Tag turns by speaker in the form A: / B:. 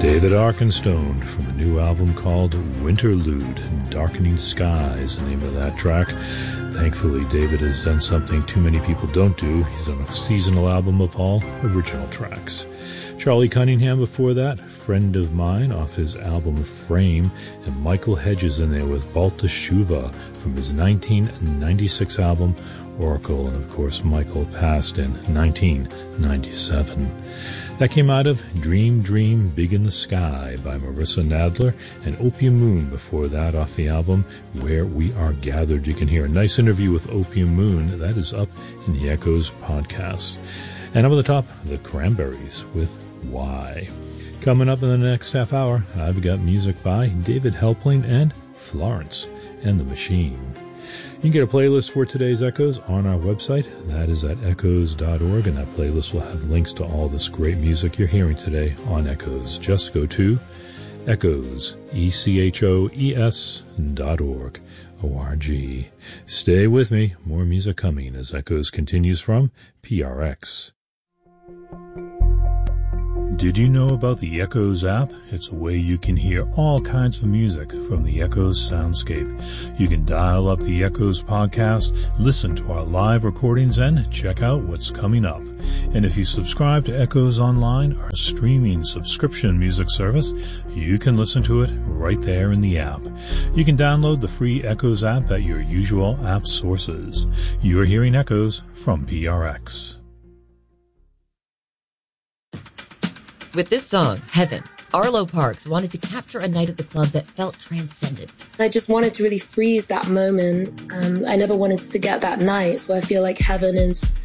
A: David Arkenstone from a new album called Winterlude. Darkening Sky is the name of that track. Thankfully, David has done something too many people don't do. He's on a seasonal album of all original tracks. Charlie Cunningham before that, Friend of Mine off his album Frame, and Michael Hedges in there with Balta Shuva from his 1996 album Oracle, and of course Michael passed in 1997. That came out of Dream Dream Big in the Sky by Marissa Nadler, and Opium Moon before that off the album Where We Are Gathered. You can hear a nice interview with Opium Moon. That is up in the Echoes podcast. And up at the top, the Cranberries with Why. Coming up in the next half hour, I've got music by David Helpling and Florence and the Machine. You can get a playlist for today's Echoes on our website. That is at echoes.org, and that playlist will have links to all this great music you're hearing today on Echoes. Just go to echoes, echoes.org, O-R-G. Stay with me. More music coming as Echoes continues from PRX. Did you know about the Echoes app? It's a way you can hear all kinds of music from the Echoes soundscape. You can dial up the Echoes podcast, listen to our live recordings, and check out what's coming up. And if you subscribe to Echoes Online, our streaming subscription music service, you can listen to it right there in the app. You can download the free Echoes app at your usual app sources. You're hearing Echoes from PRX.
B: With this song, Heaven, Arlo Parks wanted to capture a night at the club that felt transcendent.
C: I just wanted to really freeze that moment. I never wanted to forget that night, so I feel like Heaven is